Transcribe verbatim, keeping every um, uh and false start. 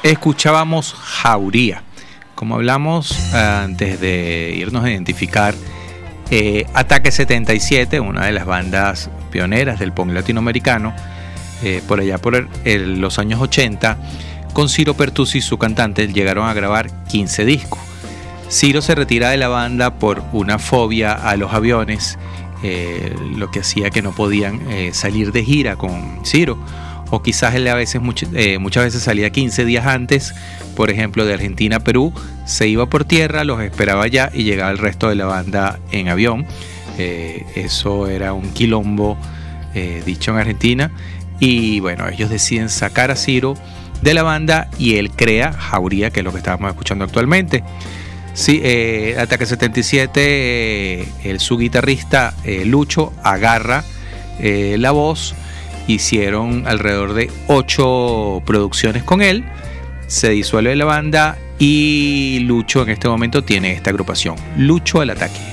escuchábamos Jauría. Como hablamos eh, antes de irnos a identificar, eh, Ataque setenta y siete, una de las bandas pioneras del punk latinoamericano, eh, por allá por el, el, los años ochenta, con Ciro Pertusi, su cantante, llegaron a grabar quince discos. Ciro se retira de la banda por una fobia a los aviones, eh, lo que hacía que no podían eh, salir de gira con Ciro. O quizás él a veces, much, eh, muchas veces salía quince días antes, por ejemplo, de Argentina a Perú, se iba por tierra, los esperaba allá y llegaba el resto de la banda en avión. Eh, eso era un quilombo, eh, dicho en Argentina. Y bueno, ellos deciden sacar a Ciro de la banda y él crea Jauría, que es lo que estábamos escuchando actualmente. Sí, eh, Ataque setenta y siete, eh, el, su guitarrista eh, Lucho agarra eh, la voz. Hicieron alrededor de ocho producciones con él, se disuelve la banda y Lucho en este momento tiene esta agrupación, Lucho al Ataque.